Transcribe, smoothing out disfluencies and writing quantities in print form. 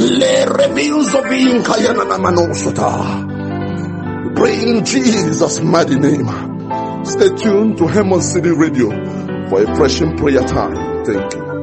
Le reveals of being Kayana Manosota. Pray in Jesus' mighty name. Stay tuned to Hammond City Radio for a fresh prayer time. Thank you.